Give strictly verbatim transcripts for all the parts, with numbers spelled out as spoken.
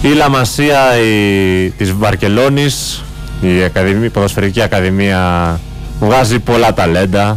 Η Λαμασία η, της Βαρκελόνης, η, ακαδημία, η ποδοσφαιρική ακαδημία, βγάζει πολλά ταλέντα.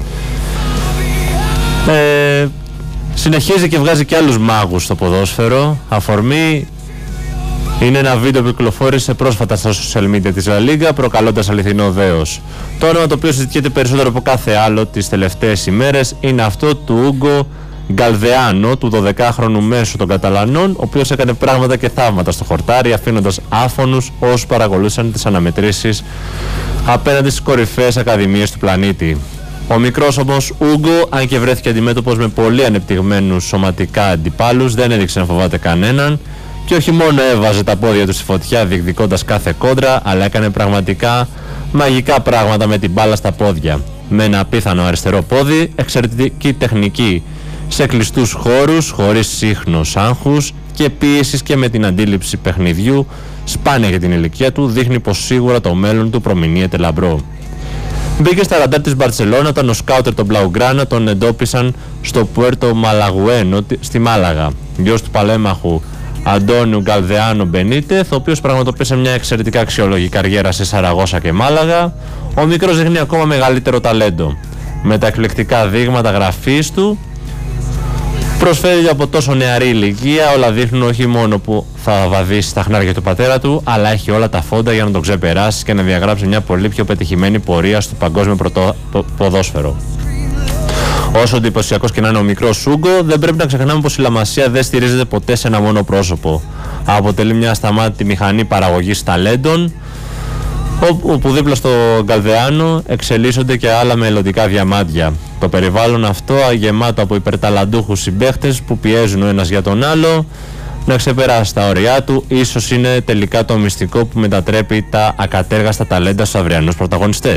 Ε, συνεχίζει και βγάζει και άλλους μάγους στο ποδόσφαιρο. Αφορμή είναι ένα βίντεο που κυκλοφόρησε πρόσφατα στα social media της La Liga, προκαλώντας αληθινό δέος. Το όνομα το οποίο συζητιέται περισσότερο από κάθε άλλο τις τελευταίες ημέρες είναι αυτό του Ούγκο Γκαλδεάνο, του δωδεκάχρονου μέσου των Καταλανών, ο οποίος έκανε πράγματα και θαύματα στο χορτάρι, αφήνοντας άφωνους όσους παρακολούθησαν τις αναμετρήσεις απέναντι στις κορυφαίες ακαδημίες του πλανήτη. Ο μικρός όμως Ούγκο, αν και βρέθηκε αντιμέτωπος με πολύ ανεπτυγμένους σωματικά αντιπάλους, δεν έδειξε να φοβάται κανέναν και όχι μόνο έβαζε τα πόδια του στη φωτιά διεκδικώντας κάθε κόντρα, αλλά έκανε πραγματικά μαγικά πράγματα με την μπάλα στα πόδια. Με ένα απίθανο αριστερό πόδι, εξαιρετική τεχνική σε κλειστούς χώρους, χωρίς σύχνος άγχους και πίεσης και με την αντίληψη παιχνιδιού, σπάνια για την ηλικία του, δείχνει πως σίγουρα το μέλλον του προμηνύεται λαμπρό. Μπήκε στα ραντάρ της Μπαρτσελώνα όταν ο σκάουτερ των Μπλαουγκράνα τον εντόπισαν στο Πουέρτο Μαλαγουένο στη Μάλαγα. Γιος του παλέμαχου Αντώνιου Γκαλδεάνο Μπενίτεθ, ο οποίος πραγματοποίησε μια εξαιρετικά αξιόλογη καριέρα σε Σαραγώσα και Μάλαγα, ο μικρός δείχνει ακόμα μεγαλύτερο ταλέντο. Με τα εκλεκτικά δείγματα γραφής του, προσφέρει από τόσο νεαρή ηλικία, όλα δείχνουν όχι μόνο που θα βαδίσει στα χνάρια του πατέρα του, αλλά έχει όλα τα φόντα για να τον ξεπεράσει και να διαγράψει μια πολύ πιο πετυχημένη πορεία στο παγκόσμιο πρωτο... ποδόσφαιρο. Όσο εντυπωσιακός και να είναι ο μικρός Ούγκο, δεν πρέπει να ξεχνάμε πως η Λαμασία δεν στηρίζεται ποτέ σε ένα μόνο πρόσωπο. Αποτελεί μια ασταμάτητη μηχανή παραγωγής ταλέντων, όπου δίπλα στο Γκαλδεάνο εξελίσσονται και άλλα μελλοντικά διαμάντια. Το περιβάλλον αυτό, γεμάτο από υπερταλαντούχους συμπαίχτες που πιέζουν ο ένας για τον άλλο να ξεπεράσει τα όρια του, ίσως είναι τελικά το μυστικό που μετατρέπει τα ακατέργαστα ταλέντα στους αυριανούς πρωταγωνιστές.